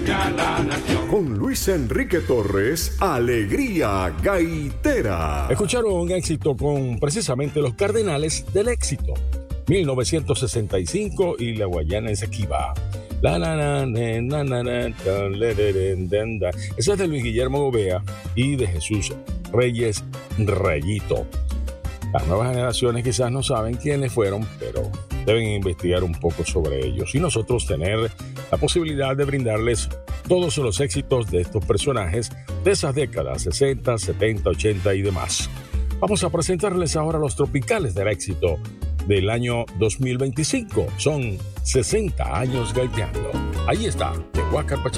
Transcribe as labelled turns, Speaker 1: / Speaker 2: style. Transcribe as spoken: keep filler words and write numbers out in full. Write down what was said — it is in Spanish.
Speaker 1: a la nación.
Speaker 2: Con Luis Enrique Torres, Alegría Gaitera.
Speaker 3: Escucharon un éxito con precisamente los Cardenales del Éxito, mil novecientos sesenta y cinco, y la Guayana Esequiba. La, la, la, na, na, na, na, le, le, le, le, le. Esa es de Luis Guillermo Gobea y de Jesús Reyes Reyito. Las nuevas generaciones quizás no saben quiénes fueron, pero deben investigar un poco sobre ellos y nosotros tener la posibilidad de brindarles todos los éxitos de estos personajes de esas décadas, sesenta, setenta, ochenta y demás. Vamos a presentarles ahora los tropicales del éxito del año dos mil veinticinco. Son sesenta años gaiteando. Ahí está, de Huáscar Pacheco.